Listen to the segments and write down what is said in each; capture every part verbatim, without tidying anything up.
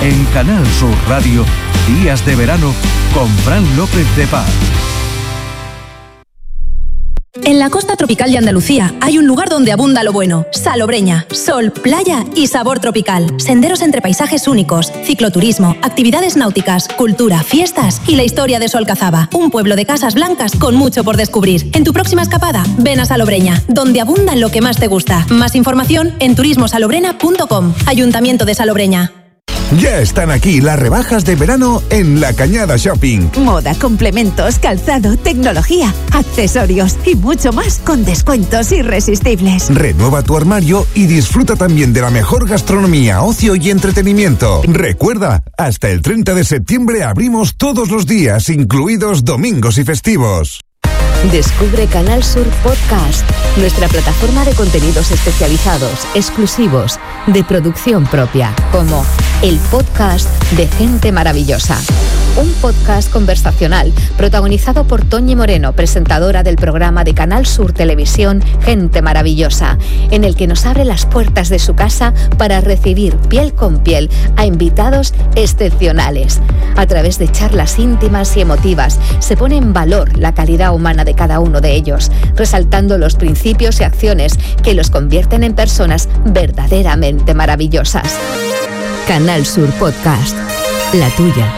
En Canal Sur Radio, Días de Verano con Fran López de Paz. En la costa tropical de Andalucía hay un lugar donde abunda lo bueno. Salobreña, sol, playa y sabor tropical. Senderos entre paisajes únicos, cicloturismo, actividades náuticas, cultura, fiestas y la historia de Solcazaba. Un pueblo de casas blancas con mucho por descubrir. En tu próxima escapada, ven a Salobreña, donde abunda lo que más te gusta. Más información en turismo salobrena punto com. Ayuntamiento de Salobreña. Ya están aquí las rebajas de verano en La Cañada Shopping. Moda, complementos, calzado, tecnología, accesorios y mucho más con descuentos irresistibles. Renueva tu armario y disfruta también de la mejor gastronomía, ocio y entretenimiento. Recuerda, hasta el treinta de septiembre abrimos todos los días, incluidos domingos y festivos. Descubre Canal Sur Podcast, nuestra plataforma de contenidos especializados, exclusivos, de producción propia, como el podcast de Gente Maravillosa. Un podcast conversacional protagonizado por Toñi Moreno, presentadora del programa de Canal Sur Televisión Gente Maravillosa, en el que nos abre las puertas de su casa para recibir piel con piel a invitados excepcionales. A través de charlas íntimas y emotivas se pone en valor la calidad humana de cada uno de ellos, resaltando los principios y acciones que los convierten en personas verdaderamente maravillosas. Canal Sur Podcast, la tuya.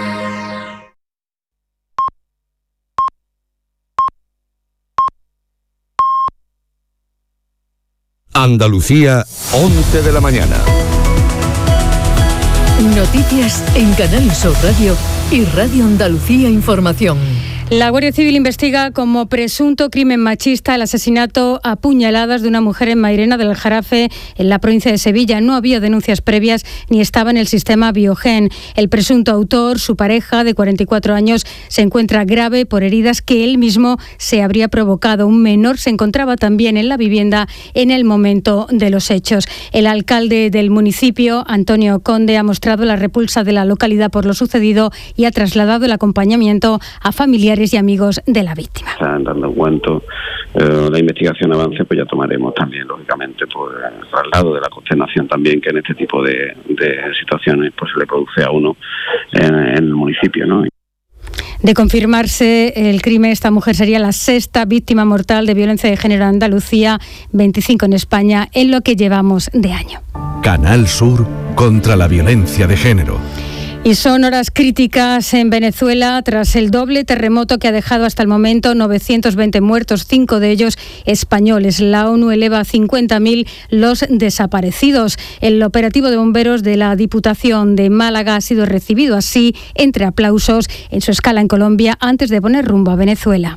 Andalucía, once de la mañana. Noticias en Canal Sur Radio y Radio Andalucía Información. La Guardia Civil investiga como presunto crimen machista el asesinato a puñaladas de una mujer en Mairena del Aljarafe, en la provincia de Sevilla. No había denuncias previas ni estaba en el sistema Biogen. El presunto autor, su pareja de cuarenta y cuatro años, se encuentra grave por heridas que él mismo se habría provocado. Un menor se encontraba también en la vivienda en el momento de los hechos. El alcalde del municipio, Antonio Conde, ha mostrado la repulsa de la localidad por lo sucedido y ha trasladado el acompañamiento a familiares y amigos de la víctima. Están dando cuenta, eh, la investigación avance, pues ya tomaremos también, lógicamente, pues, el traslado de la consternación también que en este tipo de, de situaciones pues se le produce a uno en, en el municipio, ¿no? De confirmarse el crimen, esta mujer sería la sexta víctima mortal de violencia de género en Andalucía, veinticinco en España, en lo que llevamos de año. Canal Sur contra la violencia de género. Y son horas críticas en Venezuela tras el doble terremoto que ha dejado hasta el momento novecientos veinte muertos, cinco de ellos españoles. La ONU eleva a cincuenta mil los desaparecidos. El operativo de bomberos de la Diputación de Málaga ha sido recibido así, entre aplausos, en su escala en Colombia antes de poner rumbo a Venezuela.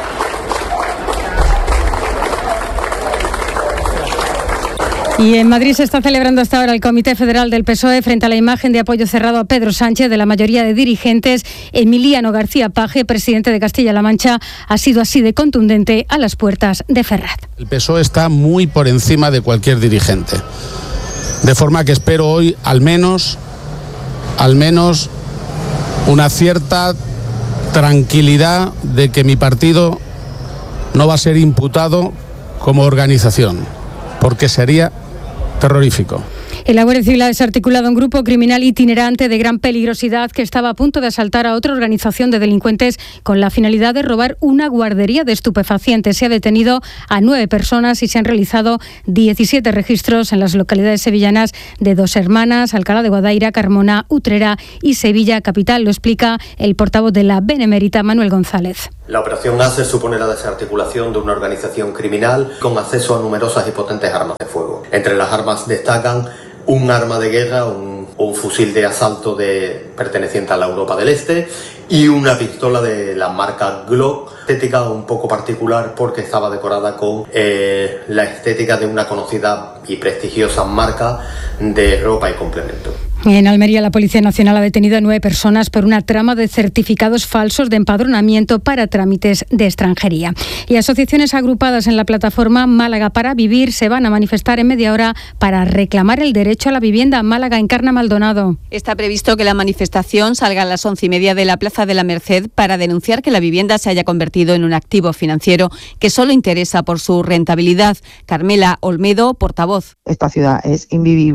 Y en Madrid se está celebrando hasta ahora el Comité Federal del P S O E frente a la imagen de apoyo cerrado a Pedro Sánchez de la mayoría de dirigentes. Emiliano García Paje, presidente de Castilla-La Mancha, ha sido así de contundente a las puertas de Ferraz. El P S O E está muy por encima de cualquier dirigente. De forma que espero hoy al menos, al menos una cierta tranquilidad de que mi partido no va a ser imputado como organización, porque sería terrorífico. En la Guardia Civil ha desarticulado un grupo criminal itinerante de gran peligrosidad que estaba a punto de asaltar a otra organización de delincuentes con la finalidad de robar una guardería de estupefacientes. Se ha detenido a nueve personas y se han realizado diecisiete registros en las localidades sevillanas de Dos Hermanas, Alcalá de Guadaira, Carmona, Utrera y Sevilla capital. Lo explica el portavoz de la Benemérita, Manuel González. La operación ACE supone la desarticulación de una organización criminal con acceso a numerosas y potentes armas de fuego. Entre las armas destacan un arma de guerra, un, un fusil de asalto de, perteneciente a la Europa del Este y una pistola de la marca Glock, estética un poco particular porque estaba decorada con eh, la estética de una conocida y prestigiosa marca de ropa y complemento. En Almería, la Policía Nacional ha detenido a nueve personas por una trama de certificados falsos de empadronamiento para trámites de extranjería. Y asociaciones agrupadas en la plataforma Málaga para Vivir se van a manifestar en media hora para reclamar el derecho a la vivienda. Málaga, Encarna Maldonado. Está previsto que la manifestación salga a las once y media de la Plaza de la Merced para denunciar que la vivienda se haya convertido en un activo financiero que solo interesa por su rentabilidad. Carmela Olmedo, portavoz. Esta ciudad es invivible.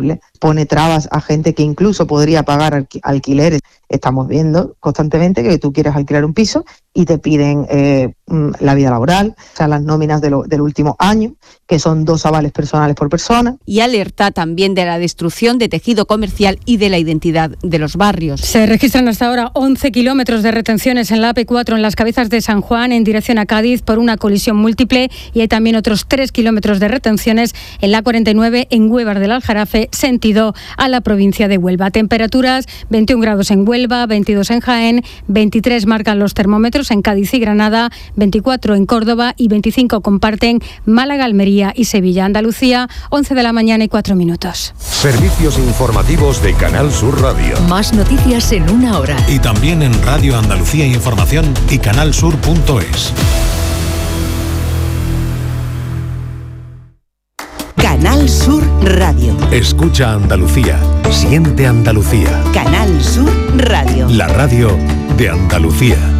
pone trabas a gente que incluso podría pagar alqu- alquileres. Estamos viendo constantemente que tú quieres alquilar un piso y te piden eh, la vida laboral, o sea, las nóminas de lo, del último año, que son dos avales personales por persona. Y alerta también de la destrucción de tejido comercial y de la identidad de los barrios. Se registran hasta ahora once kilómetros de retenciones en la A P cuatro en las Cabezas de San Juan en dirección a Cádiz por una colisión múltiple, y hay también otros tres kilómetros de retenciones en la A cuarenta y nueve en Huévar del Aljarafe, sentido a la provincia de Huelva. Temperaturas: veintiún grados en Huelva, veintidós en Jaén, veintitrés marcan los termómetros en Cádiz y Granada, veinticuatro en Córdoba y veinticinco comparten Málaga, Almería y Sevilla. Andalucía, once de la mañana y cuatro minutos. Servicios informativos de Canal Sur Radio. Más noticias en una hora. Y también en Radio Andalucía Información y canalsur punto es. Canal Sur Radio. Escucha Andalucía. Siente Andalucía. Canal Sur Radio. La radio de Andalucía.